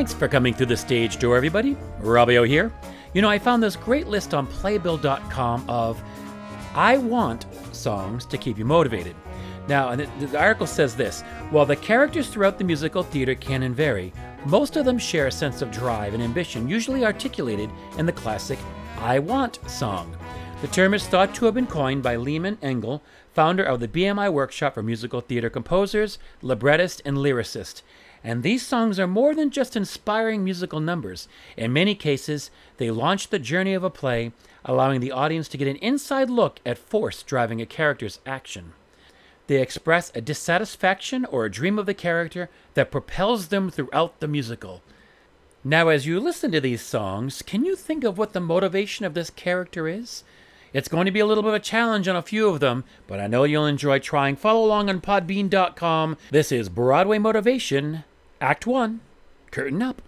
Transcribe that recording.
Thanks for coming through the stage door, everybody. Robbio here. You know, I found this great list on Playbill.com of I want songs to keep you motivated. Now, and the article says this: while the characters throughout the musical theater can vary, most of them share a sense of drive and ambition, usually articulated in the classic I Want song. The term is thought to have been coined by Lehman Engel, founder of the BMI Workshop for Musical Theater Composers, Librettist, and Lyricist. And these songs are more than just inspiring musical numbers. In many cases, they launch the journey of a play, allowing the audience to get an inside look at force driving a character's action. They express a dissatisfaction or a dream of the character that propels them throughout the musical. Now, as you listen to these songs, can you think of what the motivation of this character is? It's going to be a little bit of a challenge on a few of them, but I know you'll enjoy trying. Follow along on Podbean.com. This is Broadway Motivation, Act 1, Curtain Up.